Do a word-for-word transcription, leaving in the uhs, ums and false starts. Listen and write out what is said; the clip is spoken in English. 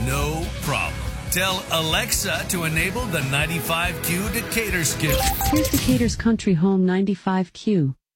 No problem. Tell Alexa to enable the ninety-five Q Decatur schedule. Here's Decatur's Country Home ninety-five Q.